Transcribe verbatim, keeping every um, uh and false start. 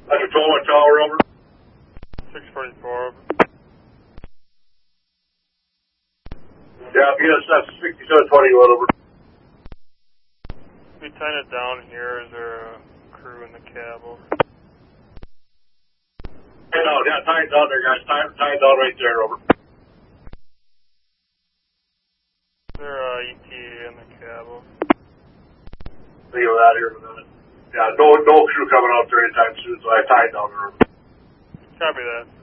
That's a Toma Tower, over. six forty-four, over. Yeah, B S S sixty-seven twenty-one, over. We tighten it down here. Is there a crew in the cab, over? Hey, no, yeah, tie it down there, guys. Tie, tie it down right there, over. Is there a E T A in the cab, over? Leave that here in a minute. Yeah, no, no crew coming out there anytime soon, so I tied down there. Copy that.